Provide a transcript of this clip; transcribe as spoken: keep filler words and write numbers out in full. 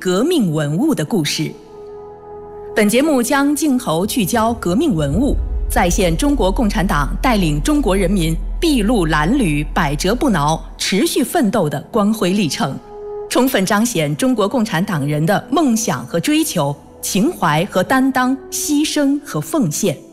革命文物的故事。本节目将镜头聚焦革命文物，再现中国共产党带领中国人民筚路蓝缕、百折不挠、持续奋斗的光辉历程，充分彰显中国共产党人的梦想和追求、情怀和担当、牺牲和奉献。